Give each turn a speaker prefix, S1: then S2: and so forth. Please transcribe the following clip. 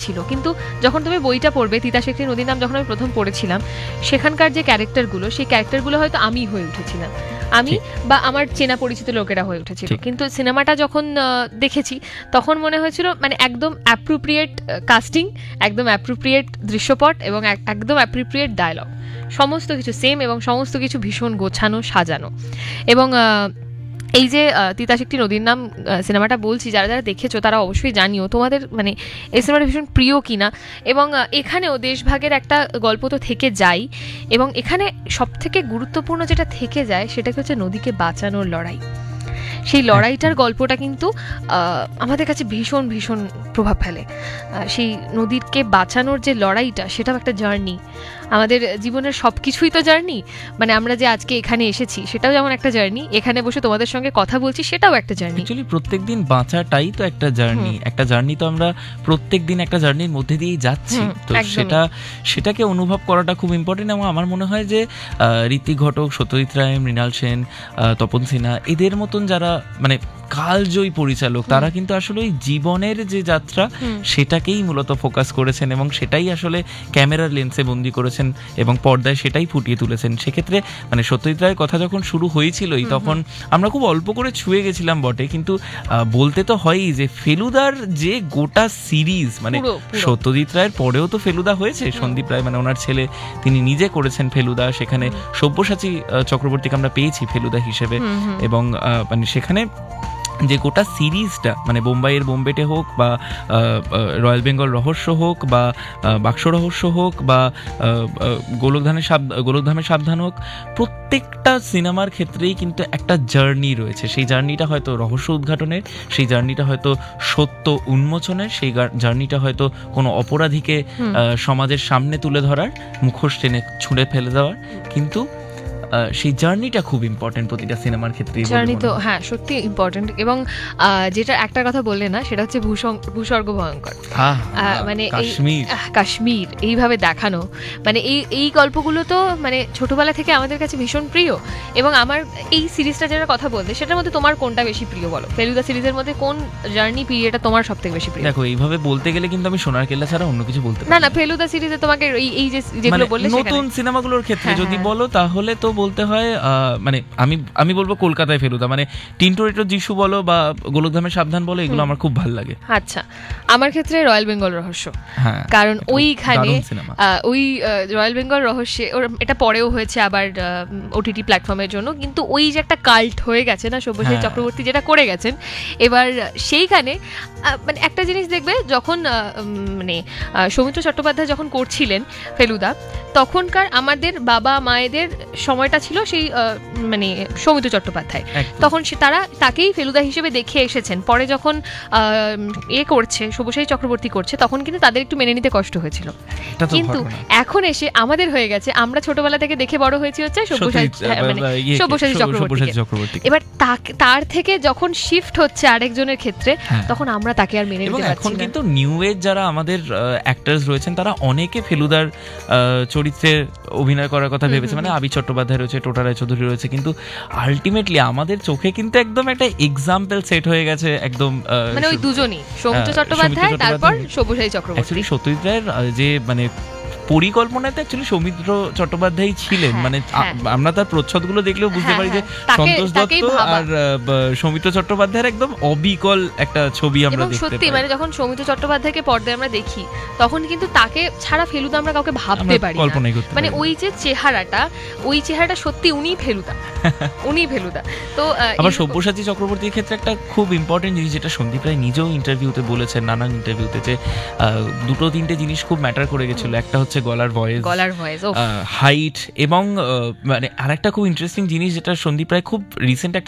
S1: ছিল, কিন্তু যখন তুমি বইটা পড়বে তিতাস একটি নদীর নাম যখন আমি প্রথম পড়েছিলাম, সেখানকার যে ক্যারেক্টারগুলো, সেই ক্যারেক্টারগুলো হয়তো আমি হয়ে উঠেছিলাম, আমি বা আমার চেনা পরিচিত লোকেরা হয়ে উঠেছিল। কিন্তু সিনেমাটা যখন দেখেছি তখন মনে হয়েছিল মানে একদম অ্যাপ্রোপ্রিয়েট কাস্টিং, একদম অ্যাপ্রোপ্রিয়েট দৃশ্যপট এবং একদম অ্যাপ্রোপ্রিয়েট ডায়লগ, সমস্ত কিছু সেম এবং সমস্ত কিছু ভীষণ গোছানো সাজানো। এবং এই যে তিতাস একটি নদীর নাম সিনেমাটা বলছি, যারা যারা দেখেছো তারা অবশ্যই জানিও তোমাদের মানে এই সিনেমাটা ভীষণ প্রিয় কিনা। এবং এখানেও দেশভাগের একটা গল্প তো থেকে যায়, এবং এখানে সবথেকে গুরুত্বপূর্ণ যেটা থেকে যায় সেটা হচ্ছে নদীকে বাঁচানোর লড়াই। সেই লড়াইটার গল্পটা কিন্তু আমাদের কাছে ভীষণ ভীষণ প্রভাব ফেলে। সেই নদীকে বাঁচানোর যে লড়াইটা, সেটাও একটা জার্নি। আমাদের জীবনের সব কিছুই তো জার্নি, মানে আমরা যে আজকে এখানে এসেছি সেটাও যেমন একটা জার্নি, এখানে বসে তোমাদের সঙ্গে কথা বলছি সেটাও একটা জার্নি।
S2: অ্যাকচুয়ালি প্রত্যেকদিন বাঁচাটাই তো একটা জার্নি, একটা জার্নি তো আমরা প্রত্যেকদিন একটা জার্নির মধ্যে দিয়েই যাচ্ছি, তো সেটাকে অনুভব করাটা খুব ইম্পর্টেন্ট। এবং আমার মনে হয় যে ঋত্বিক ঘটক, সত্যজিৎ রায়, মৃণাল সেন, তপন সিনহা এদের মতন যারা মানে কালজয়ী পরিচালক, তারা কিন্তু আসলে ওই জীবনের যে যাত্রা সেটাকেই মূলত ফোকাস করেছেন এবং সেটাই আসলে ক্যামেরার লেন্সে বন্দি করেছেন এবং পর্দায় সেটাই ফুটিয়ে তুলেছেন। সেক্ষেত্রে মানে সত্যজিৎ রায়ের কথা যখন শুরু হয়েছিলই তখন আমরা খুব অল্প করে ছুঁয়ে গেছিলাম বটে, কিন্তু বলতে তো হয়ই যে ফেলুদার যে গোটা সিরিজ, মানে সত্যজিৎ রায়ের পরেও তো ফেলুদা হয়েছে, সন্দীপ রায় মানে ওনার ছেলে তিনি নিজে করেছেন ফেলুদা, সেখানে সব্যসাচী চক্রবর্তীকে আমরা পেয়েছি ফেলুদা হিসেবে। এবং মানে সেখানে যে গোটা সিরিজটা মানে বোম্বাইয়ের বোম্বেটে হোক বা রয়্যাল বেঙ্গল রহস্য হোক বা বাক্স রহস্য হোক বা গোলকধামের সাবধান হোক, প্রত্যেকটা সিনেমার ক্ষেত্রেই কিন্তু একটা জার্নি রয়েছে। সেই জার্নিটা হয়তো রহস্য উদ্ঘাটনের, সেই জার্নিটা হয়তো সত্য উন্মোচনের, সেই জার্নিটা হয়তো কোনো অপরাধীকে সমাজের সামনে তুলে ধরার, মুখোশ টেনে ছুঁড়ে ফেলে দেওয়ার, কিন্তু সেই জার্নিটা খুব ইম্পর্টেন্ট প্রতিটা সিনেমার ক্ষেত্রে।
S1: জার্নি তো হ্যাঁ সত্যি ইম্পর্টেন্ট। এবং যেটা একটা কথা বললে না, সেটা হচ্ছে ভূস্বর্গ ভয়ঙ্কর, মানে কাশ্মীর এইভাবে দেখানো, মানে এই গল্পগুলো তো মানে ছোটবেলা থেকে আমাদের কাছে ভীষণ প্রিয়। এবং আমার এই সিরিজটা যেটা কথা বলতে, সেটার মধ্যে তোমার কোনটা বেশি প্রিয় বলো? ফেলুদা সিরিজের মধ্যে কোন জার্নি পিরিয়ডটা তোমার সবথেকে বেশি প্রিয়?
S2: দেখো এইভাবে বলতে গেলে কিন্তু আমি সোনার কেল্লা ছাড়া অন্য কিছু বলতে
S1: না, ফেলুদা সিরিজে তোমাকে এই যেগুলো বললে
S2: নতুন সিনেমাগুলোর ক্ষেত্রে যদি বলো তাহলে তো বলতে হয় মানে আমি বলবো কলকাতায় ফেলুদা, মানে টিন্টো রেটো যিশু বলো বা গোলকধামের সাবধান বলো, এগুলো আমার খুব ভালো লাগে।
S1: আচ্ছা, আমার ক্ষেত্রে রয়্যাল বেঙ্গল রহস্য, কারণ ওইখানে ওই রয়্যাল বেঙ্গল রহস্যে এটা পরেও হয়েছে আবার ওটিটি প্ল্যাটফর্মের জন্য, কিন্তু ওই যে একটা কাল্ট হয়ে গেছে না সব্যসাচী চক্রবর্তী যেটা করে গেছেন, এবার সেইখানে মানে একটা জিনিস দেখবে, যখন মানে সৌমিত্র চট্টোপাধ্যায় যখন করছিলেন ফেলুদা, তখনকার আমাদের বাবা মায়েদের সময়টা ছিল সেই মানে সৌমিত্র চট্টোপাধ্যায়, তখন তারা তাকেই ফেলুদা হিসেবে দেখে এসেছেন। পরে যখন করছে সব্যসাচী চক্রবর্তী করছে, তখন কিন্তু তাদের একটু মেনে নিতে কষ্ট হয়েছিল, কিন্তু এখন এসে আমাদের হয়ে গেছে, আমরা ছোটবেলা থেকে দেখে বড় হয়েছি হচ্ছে সব্যসাচী চক্রবর্তী। এবার তার থেকে যখন শিফট হচ্ছে আরেকজনের ক্ষেত্রে, তখন আমরা তাকে আর মেনে নিতে পারছি না।
S2: এখন কিন্তু নিউ এজ যারা আমাদের অ্যাক্টরস রয়েছেন, তারা অনেকে ফেলুদার চরিত্রে অভিনয় করার কথা ভেবেছে, মানে আবি চট্টোপাধ্যায় রয়েছে, টোটা রায়চৌধুরী রয়েছে, কিন্তু আলটিমেটলি আমাদের চোখে কিন্তু একদম একটা এক্সাম্পল সেট হয়ে গেছে, একদম
S1: মানে ওই দুজনই, সৌমিত্র চট্টোপাধ্যায় তারপর সব্যসাচী চক্রবর্তী।
S2: সত্যজিৎ রায়ের যে মানে পরিকল্পনাতে অ্যাকচুয়ালি সৌমিত্র চট্টোপাধ্যায় ছিলেন, মানে আমরা তার প্রচ্ছদগুলো দেখলেও বুঝতে পারি যে সন্তোষ দত্ত আর সৌমিত্র চট্টোপাধ্যায়ের একদম অবিকল একটা ছবি আমরা দেখতে পাই।
S1: সত্যি মানে যখন সৌমিত্র চট্টোপাধ্যায়কে পর্দায় আমরা দেখি, তখন কিন্তু তাকে ছাড়া ফেলুদা আমরা কাউকে ভাবতে পারি না, মানে ওই যে চেহারাটা, ওই চেহারাটা সত্যি উনি ফেলুদা। তো
S2: আবার সব্যসাচী চক্রবর্তীর ক্ষেত্রে একটা খুব ইম্পর্টেন্ট জিনিস, যেটা সন্দীপ রায় নিজেও ইন্টারভিউতে বলেছেন, নানান ইন্টারভিউতে, যে দুটো তিনটে জিনিস খুব ম্যাটার করে গেছিল। একটা হচ্ছে গলার ভয়েস, হাইট, এবং মানে আরেকটা খুব ইন্টারেস্টিং জিনিস যেটা সন্দীপ রায় খুব রিসেন্ট